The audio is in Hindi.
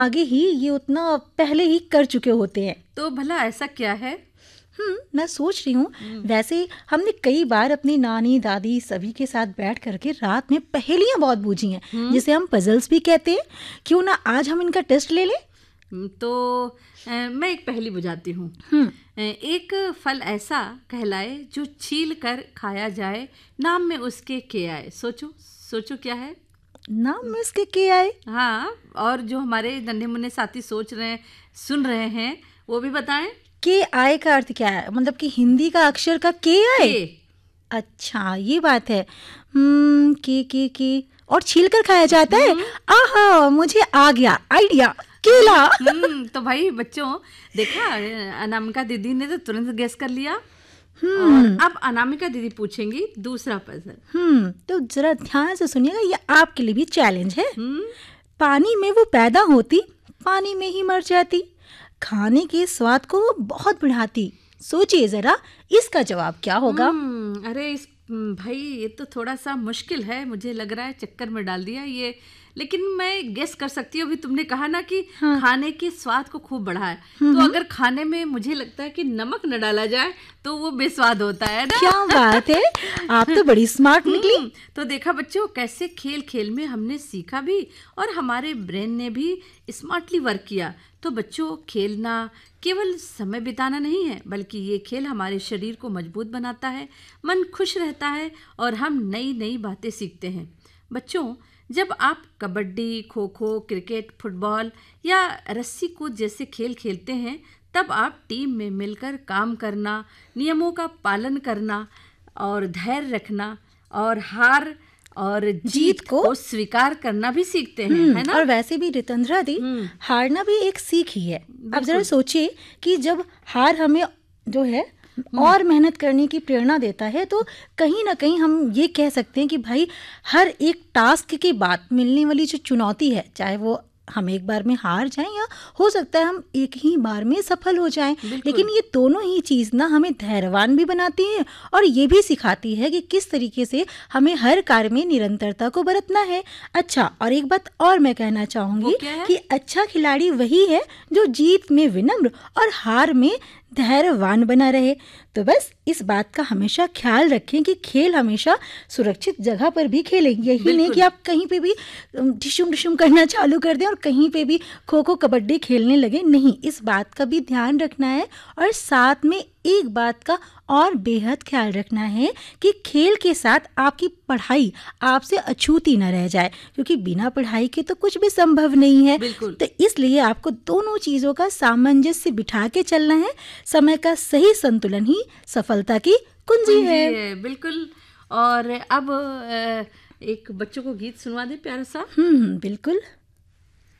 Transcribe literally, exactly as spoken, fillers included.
आगे ही ये उतना पहले ही कर चुके होते हैं। तो भला ऐसा क्या है? हम्म मैं सोच रही हूँ, वैसे हमने कई बार अपनी नानी दादी सभी के साथ बैठ करके रात में पहेलियां बहुत बूझी हैं, जिसे हम पजल्स भी कहते हैं। क्यों ना आज हम इनका टेस्ट ले लें। तो अ, मैं एक पहेली बुझाती हूँ। हम्म एक फल ऐसा कहलाए जो छील कर खाया जाए, नाम में उसके के आए। सोचो सोचो क्या है? नाम में इसके के आए। हाँ, और जो हमारे नन्हे मुन्ने साथी सोच रहे हैं, सुन रहे हैं, वो भी बताएं। के आए का अर्थ क्या है? मतलब कि हिंदी का अक्षर का के आए। के। अच्छा, ये बात है। हम्म के के के और छील कर खाया जाता है। आहा, मुझे आ गया आइडिया, केला। हम्म तो भाई बच्चों, देखा अनामिका दीदी ने तो तुरंत गेस कर लिया। और अब अनामिका दीदी पूछेंगी दूसरा पजल। हम्म तो जरा ध्यान से सुनिएगा, ये आपके लिए भी चैलेंज है। हम्म पानी में वो पैदा होती, पानी में ही मर जाती, खाने के स्वाद को वो बहुत बढ़ाती। सोचिए जरा, इसका जवाब क्या होगा? हम्म, अरे इस भाई ये तो थोड़ा सा मुश्किल है, मुझे लग रहा है चक्कर में डाल दिया ये। लेकिन मैं गेस कर सकती हूँ। अभी तुमने कहा ना कि हाँ। खाने के स्वाद को खूब बढ़ाए, तो अगर खाने में मुझे लगता है कि नमक न डाला जाए तो वो बेस्वाद होता है ना। क्या बात है, आप तो बड़ी स्मार्ट निकली। तो देखा बच्चों, कैसे खेल खेल में हमने सीखा भी और हमारे ब्रेन ने भी स्मार्टली वर्क किया। तो बच्चों, खेलना केवल समय बिताना नहीं है, बल्कि ये खेल हमारे शरीर को मजबूत बनाता है, मन खुश रहता है और हम नई नई बातें सीखते हैं। बच्चों, जब आप कबड्डी, खो खो, क्रिकेट, फुटबॉल या रस्सी कूद जैसे खेल खेलते हैं, तब आप टीम में मिलकर काम करना, नियमों का पालन करना और धैर्य रखना और हार और जीत को स्वीकार करना भी सीखते हैं, है ना? और वैसे भी रितंद्रा दी, हारना भी एक सीख ही है। अब जरा सोचिए कि जब हार हमें जो है और मेहनत करने की प्रेरणा देता है, तो कहीं ना कहीं हम ये कह सकते हैं कि भाई हर एक टास्क के बाद मिलने वाली जो चुनौती है, चाहे वो हम एक बार में हार जाएं या हो सकता है हम एक ही बार में सफल हो जाएं, लेकिन ये दोनों ही चीज़ ना हमें धैर्यवान भी बनाती है और ये भी सिखाती है कि किस तरीके से हमें हर कार्य में निरंतरता को बरतना है। अच्छा, और एक बात और मैं कहना चाहूँगी कि अच्छा खिलाड़ी वही है जो जीत में विनम्र और हार में धैर्यवान बना रहे। तो बस इस बात का हमेशा ख्याल रखें कि खेल हमेशा सुरक्षित जगह पर भी खेलें। यही नहीं कि आप कहीं पे भी डिशुम डिशुम करना चालू कर दें और कहीं पे भी खो खो कबड्डी खेलने लगे। नहीं, इस बात का भी ध्यान रखना है और साथ में एक बात का और बेहद ख्याल रखना है कि खेल के साथ आपकी पढ़ाई आपसे अछूती न रह जाए, क्योंकि बिना पढ़ाई के तो कुछ भी संभव नहीं है। तो इसलिए आपको दोनों चीज़ों का सामंजस्य बिठा के चलना है। समय का सही संतुलन ही सफलता की कुंजी है। बिल्कुल। और अब एक बच्चों को गीत सुनवा दे प्यारा सा। हम्म बिल्कुल।